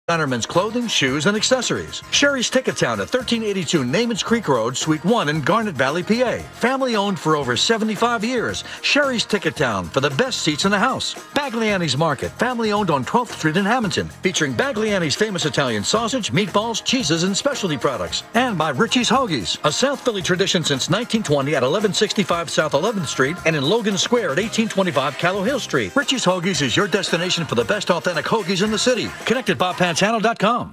Designer men's clothing, shoes, and accessories. Sherry's Tickettown at 1382 Namens Creek Road, Suite 1 in Garnet Valley, PA. Family owned for over 75 years. Sherry's Tickettown for the best seats in the house. Bagliani's Market, family owned on 12th Street in Hamilton, featuring Bagliani's famous Italian sausage, meatballs, cheeses, and specialty products. And by Richie's Hoagies, a South Philly tradition since 1920 at 1165 South 11th Street and in Logan Square at 1825 Callow Hill Street. Richie's Hoagies is your destination for the best authentic hoagies in the city. Connect at BobPantano.com.